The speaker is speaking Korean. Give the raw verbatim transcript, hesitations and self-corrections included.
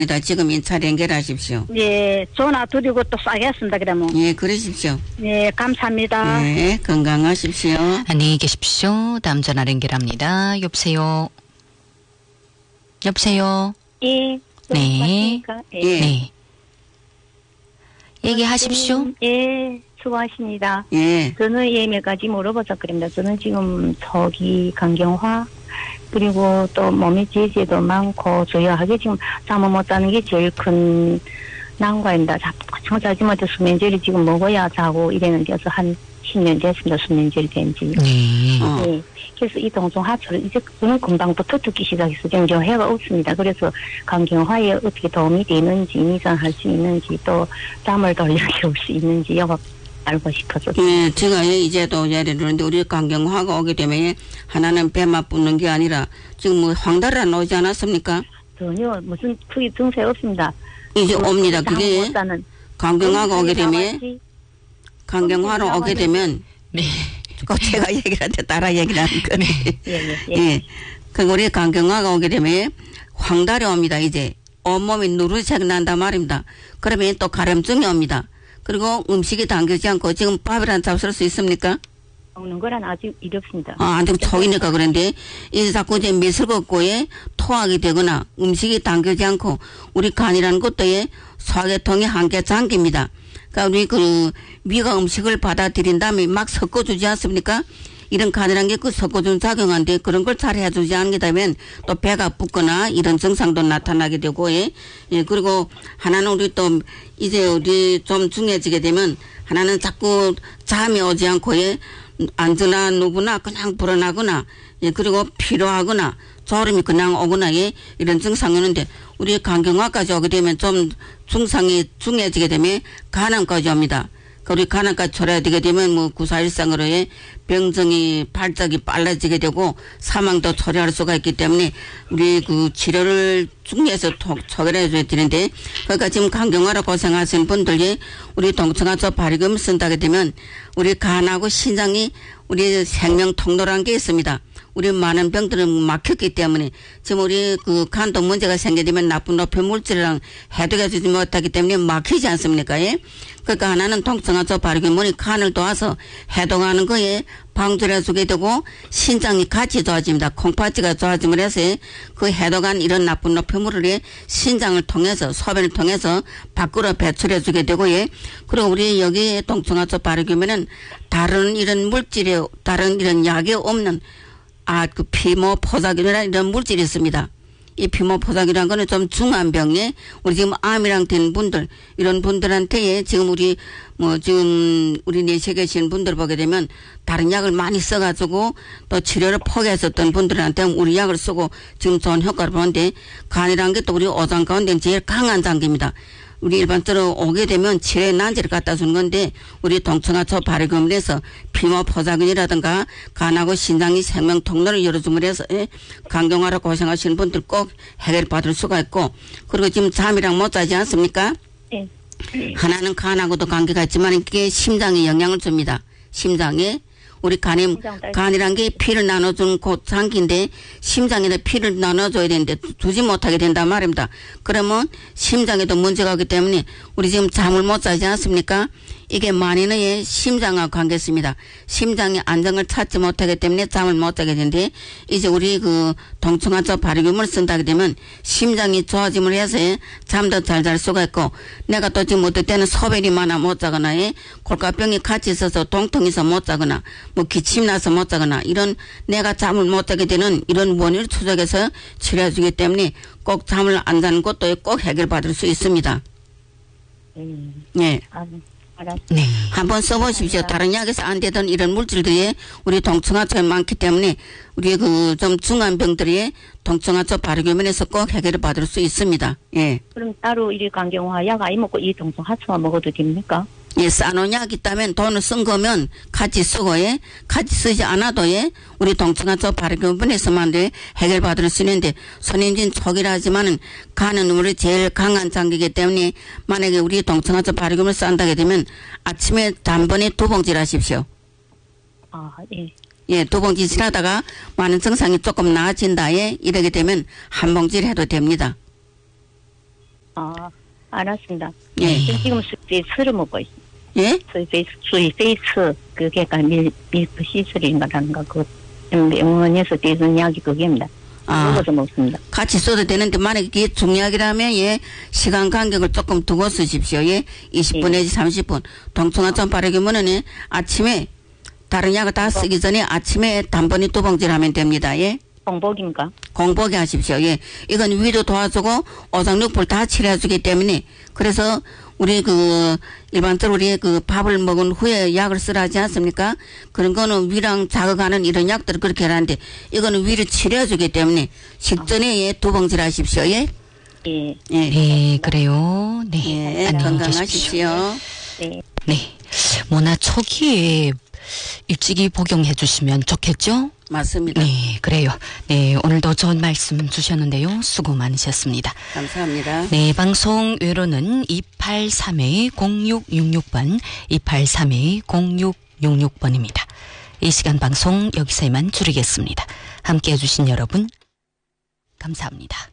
지금 인차 연결하십시오. 예, 전화 드리고 또 쏴겠습니다, 그러면. 예, 그러십시오. 예, 감사합니다. 네, 건강하십시오. 안녕히 계십시오. 다음 전화 연결합니다. 여보세요. 여보세요. 예. 네. 예. 네. 얘기하십시오. 예, 수고하십니다. 예. 저는 예, 몇 가지 물어보자 그럽니다. 저는 지금 저기 강경화, 그리고 또 몸에 지지도 많고, 저희하게 지금 잠을 못 자는 게 제일 큰 난관입니다. 자꾸 자지 못해 수면제를 지금 먹어야 자고 이랬는데, 그래서 한 십 년 됐습니다. 수면제를 된 지. 네. 어. 네. 그래서 이 동종하초를 이제 저는 금방부터 듣기 시작했어요. 지금 좀 해가 없습니다. 그래서 강경화에 어떻게 도움이 되는지, 미전할 수 있는지, 또 잠을 돌리게 올 수 있는지, 이거 알고 싶어서. 예, 제가 이제도 예를 들는데 우리 강경화가 오게 되면 하나는 배만 붓는 게 아니라 지금 뭐 황달이 나오지 않았습니까? 전혀 무슨 크게 증세 없습니다. 이제 옵니다. 그게 강경화가 오게 되면 강경화로 오게 되면 네. 꼭 제가 얘기를 하는데 따라 얘기를 하는 거네. 예, 예, 예. 예. 그 우리 강경화가 오게 되면 황달이 옵니다. 이제 온몸이 누르색 난단 말입니다. 그러면 또 가려움증이 옵니다. 그리고 음식이 당기지 않고 지금 밥이란 잡술 수 있습니까? 먹는 거란 아직 이렵습니다. 아, 안 되면 초이니까 그런데 이제 자꾸 이제 미술겁고에 토하게 되거나 음식이 당기지 않고 우리 간이라는 것도 예, 소화계통이 한계 잠깁니다. 그러니까 우리 그 위가 음식을 받아들인 다음에 막 섞어주지 않습니까? 이런 간이라는 게 그 섞어준 작용한데 그런 걸 잘 해주지 않게 되면 또 배가 붓거나 이런 증상도 나타나게 되고, 예. 예, 그리고 하나는 우리 또 이제 우리 좀 중요해지게 되면 하나는 자꾸 잠이 오지 않고, 예. 앉으나 누구나 그냥 불어나거나, 예, 그리고 피로하거나 졸음이 그냥 오거나, 예, 이런 증상이 오는데 우리 강경화까지 오게 되면 좀 증상이 중요해지게 되면 간암까지 옵니다. 우리 간암까지 초래가 되게 되면 뭐 구사일상으로의 병정이 발작이 빨라지게 되고 사망도 초래할 수가 있기 때문에 우리 그 치료를 중요해서 초래해 줘야 되는데, 그러니까 지금 강경화로 고생하시는 분들이 우리 동청화초 발효금을 쓴다게 되면 우리 간하고 신장이 우리 생명 통로라는 게 있습니다. 우리 많은 병들은 막혔기 때문에 지금 우리 그 간도 문제가 생기게 되면 나쁜 노폐 물질이랑 해독해주지 못하기 때문에 막히지 않습니까? 예? 그러니까 하나는 동청화초 발효금이 간을 도와서 해독하는 거에 방조를 해주게 되고 신장이 같이 좋아집니다. 콩팥지가 좋아짐을 해서 그 해독한 이런 나쁜 노폐물을 신장을 통해서 소변을 통해서 밖으로 배출해 주게 되고, 예. 그리고 우리 여기 동청화초 발효금에는 다른 이런 물질에 다른 이런 약에 없는 아, 그 피모 포자균이라는 이런 물질이 있습니다. 이 피모 포자균이라는 거는 좀 중한 병에 우리 지금 암이랑 된 분들 이런 분들한테 지금 우리 뭐 지금 우리 내시에 계신 분들 보게 되면 다른 약을 많이 써가지고 또 치료를 포기했었던 분들한테 우리 약을 쓰고 지금 좋은 효과를 보는데 간이라는 게 또 우리 오장 가운데 제일 강한 장기입니다. 우리 일반적으로 오게 되면 치료에 난제를 갖다 주는 건데 우리 동청화초 발효금을 해서 피모 포자균이라든가 간하고 신장이 생명 통로를 열어줌으로 해서 강경화로 고생하시는 분들 꼭 해결 받을 수가 있고, 그리고 지금 잠이랑 못 자지 않습니까? 예. 하나는 간하고도 관계가 있지만 이게 심장에 영향을 줍니다. 심장에 우리 간이 간이란 게 피를 나눠주는 곧 장기인데 심장에다 피를 나눠줘야 되는데 주지 못하게 된단 말입니다. 그러면 심장에도 문제가 오기 때문에 우리 지금 잠을 못 자지 않습니까? 이게 만인의 심장과 관계 있습니다. 심장이 안정을 찾지 못하기 때문에 잠을 못 자게 되는데 이제 우리 그 동청화초 발효금을 쓴다게 되면 심장이 좋아짐을 해서 잠도 잘 잘 수가 있고, 내가 또 지금 어떨 때는 소변이 많아 못 자거나 골가병이 같이 있어서 동통해서 못 자거나 뭐 기침 나서 못 자거나 이런 내가 잠을 못 자게 되는 이런 원인을 추적해서 치료해 주기 때문에 꼭 잠을 안 자는 것도 꼭 해결받을 수 있습니다. 음. 예. 아, 알았습니다. 네. 한번 써보십시오. 다른 약에서 안 되던 이런 물질들이 우리 동청화초에 많기 때문에 우리 그 좀 중한 병들이 동청화초 발효금에서 꼭 해결을 받을 수 있습니다. 예. 그럼 따로 이 강경화 약 아이 먹고 이 동종하초만 먹어도 됩니까? 예, 싸놓은 약 있다면 돈을 쓴 거면 같이 쓰고, 예, 같이 쓰지 않아도, 예, 우리 동청화초 발효금에서만 해결받을 수 있는데, 손님진 촉이라 하지만은 간은 우리 제일 강한 장기이기 때문에 만약에 우리 동청화초 발효금을 싼다게 되면 아침에 단번에 두 봉지를 하십시오. 아, 예. 예, 두 봉지 지나다가 많은 증상이 조금 나아진다, 예, 이러게 되면 한 봉지를 해도 됩니다. 아, 알았습니다. 예. 지금 스위스를 먹고 있어요. 예? 스위스, 스위스, 그게 가 밀, 밀크 시술인가라는 거, 그, 병원에서 떼준 약이 그게입니다. 아. 먹어서 먹습니다. 같이 써도 되는데 만약에 이게 중약이라면 예 시간 간격을 조금 두고 쓰십시오. 예 이십 분 예. 내지 삼십 분. 동충하점 바르기면은 예, 아침에 다른 약을 다 쓰기 전에 아침에 단번에 두 봉지를 하면 됩니다. 예 공복인가? 공복에 하십시오. 예 이건 위도 도와주고 오장육부를 다 치료해주기 때문에 그래서 우리 그 일반적으로 우리 그 밥을 먹은 후에 약을 쓰라 하지 않습니까? 그런 거는 위랑 자극하는 이런 약들을 그렇게 하는데 이거는 위를 치료해주기 때문에 식전에 예, 두 봉지를 하십시오. 예. 예. 예. 네, 그래요. 네. 예, 안녕히 계십시오. 건강하십시오. 네. 네. 뭐나 초기에 일찍이 복용해 주시면 좋겠죠? 맞습니다. 네, 그래요. 네, 오늘도 좋은 말씀 주셨는데요. 수고 많으셨습니다. 감사합니다. 네, 방송 외로는 이팔삼 공육육육 번, 이팔삼 공육육육 번입니다. 이 시간 방송 여기서 이만 줄이겠습니다. 함께 해주신 여러분, 감사합니다.